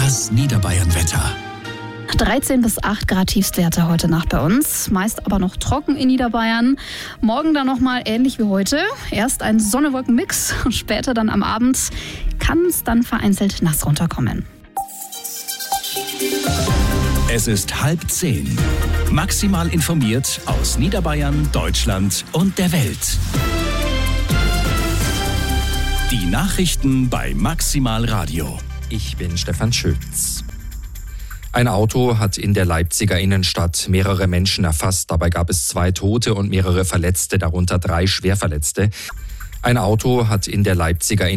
Das Niederbayern-Wetter. 13 bis 8 Grad Tiefstwerte heute Nacht bei uns. Meist aber noch trocken in Niederbayern. Morgen dann nochmal ähnlich wie heute. Erst ein Sonne-Wolken-Mix. Später dann am Abend kann es dann vereinzelt nass runterkommen. Es ist 9:30. Maximal informiert aus Niederbayern, Deutschland und der Welt. Die Nachrichten bei Maximal Radio. Ich bin Stefan Schütz. Ein Auto hat in der Leipziger Innenstadt mehrere Menschen erfasst. Dabei gab es 2 Tote und mehrere Verletzte, darunter 3 Schwerverletzte. Ein Auto hat in der Leipziger